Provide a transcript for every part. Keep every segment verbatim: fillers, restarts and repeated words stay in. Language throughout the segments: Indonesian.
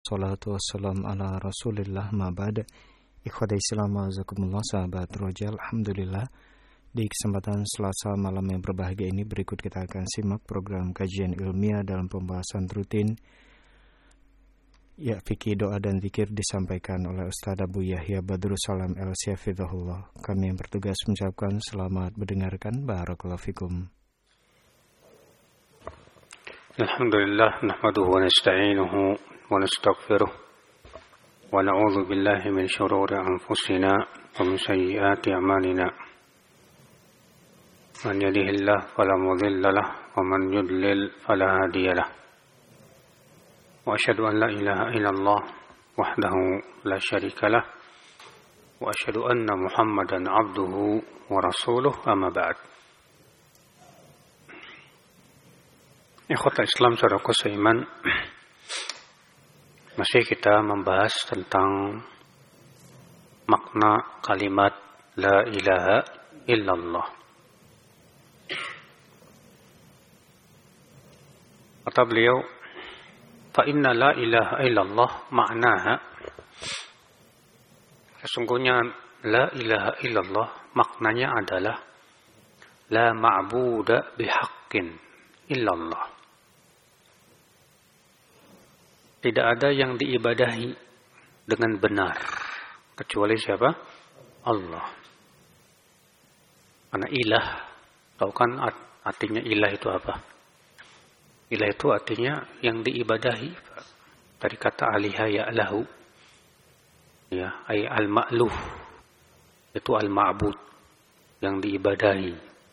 wassalatu wassalam ala rasulillah ma ba'da. Ikhwatai Islam wa'azakumullah, sahabat Rojal. Alhamdulillah, di kesempatan Selasa malam yang berbahagia ini berikut kita akan simak program kajian ilmiah dalam pembahasan rutin ya fikih, doa dan zikir disampaikan oleh Ustaz Abu Yahya Badrussalam El Syafidhahullah. Kami yang bertugas mengucapkan selamat mendengarkan. Barakallahu fikum. Alhamdulillah, nahmaduhu wa nasta'inuhu wa nastaghfiruh wa na'udzu billahi min shururi anfusina wa min sayyiati a'malina. Man yahdihillahu fala mudilla lahu wa man yudlil fala hadiya lahu. Wa asyhadu an la ilaha illallah wahdahu la syarika lahu wa asyhadu anna Muhammadan 'abduhu wa rasuluhu, amma ba'd. Ikhwata Islam, saudaraku seiman, masih kita membahas tentang makna kalimat la ilaha illallah. Kata beliau, fa inna la ilaha illallah maknaha, sesungguhnya la ilaha illallah maknanya adalah la ma'buda bihaqqin illallah. Tidak ada yang diibadahi dengan benar kecuali siapa? Allah. Karena ilah, tahu kan artinya ilah itu apa? Ilah itu artinya yang diibadahi. Dari kata aliha ya'lahu, ya, ay al-ma'luh, itu al-ma'bud, yang diibadahi.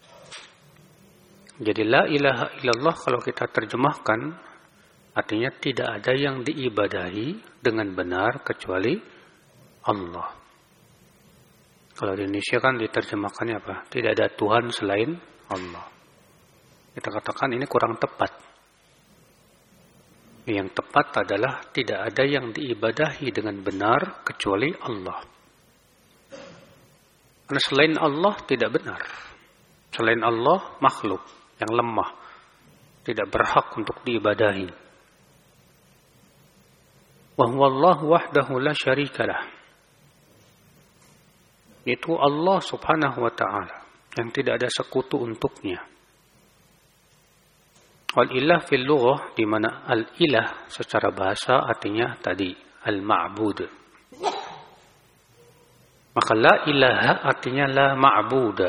Jadi la ilaha illallah kalau kita terjemahkan artinya tidak ada yang diibadahi dengan benar kecuali Allah. Kalau di Indonesia kan diterjemahkannya apa? Tidak ada Tuhan selain Allah. Kita katakan ini kurang tepat. Yang tepat adalah tidak ada yang diibadahi dengan benar kecuali Allah. Karena selain Allah tidak benar. Selain Allah makhluk yang lemah, tidak berhak untuk diibadahi. Wa huwallahu wahdahu la syarikalah. Itu Allah subhanahu wa ta'ala yang tidak ada sekutu untuknya. Wal ilah fil lughah, di mana al ilah secara bahasa artinya tadi al ma'bud. Maka la ilaha artinya la ma'buda.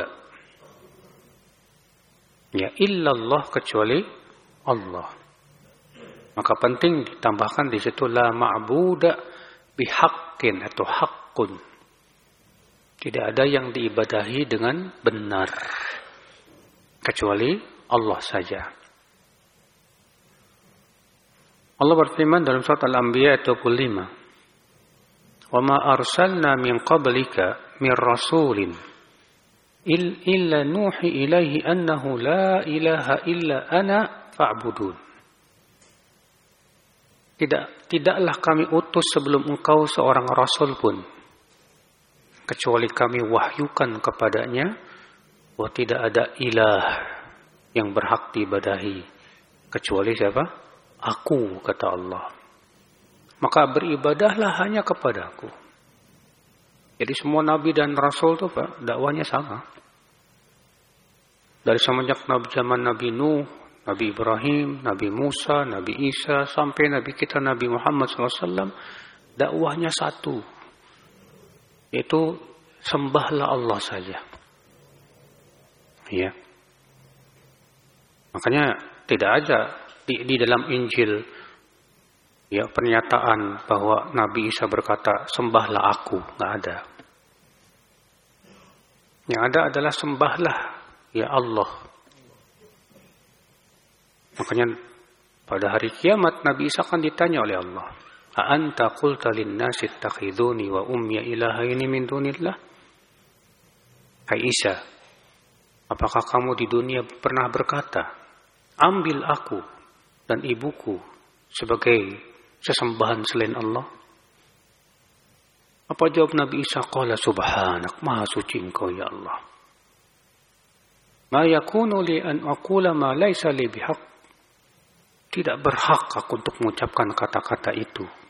Ya illallah kecuali Allah. Maka penting ditambahkan di situ la ma'buda bihaqqin atau haqqun. Tidak ada yang diibadahi dengan benar kecuali Allah saja. Allah berfirman dalam surat Al-Anbiya dua puluh lima, "Wa ma arsalna min qablika min rasulin illa nuhi ilaihi annahu la ilaha illa ana fa'budun." Tidak, tidaklah kami utus sebelum engkau seorang rasul pun, kecuali kami wahyukan kepadanya bahwa tidak ada ilah yang berhak diibadahi kecuali siapa? Aku, kata Allah. Maka beribadahlah hanya kepadaku. Jadi semua nabi dan rasul itu Pak, dakwanya sama. Dari semenjak zaman Nabi Nuh, Nabi Ibrahim, Nabi Musa, Nabi Isa, sampai Nabi kita Nabi Muhammad shallallahu alaihi wasallam, dakwahnya satu, yaitu sembahlah Allah saja. Ya. Makanya tidak ada di, di dalam Injil ya pernyataan bahwa Nabi Isa berkata sembahlah aku, nggak ada. Yang ada adalah sembahlah ya Allah. Makanya pada hari kiamat Nabi Isa akan ditanya oleh Allah, "A anta qulta lin-nasi ittakhiduni wa ummi ilahaini min dunillah?" Hai Isa, apakah kamu di dunia pernah berkata, ambil aku dan ibuku sebagai sesembahan selain Allah? Apa jawab Nabi Isa? Qala subhanak, maha suci engkau ya Allah. Ma yakunu li an aqula ma laysa li bihaq. Tidak berhak aku untuk mengucapkan kata-kata itu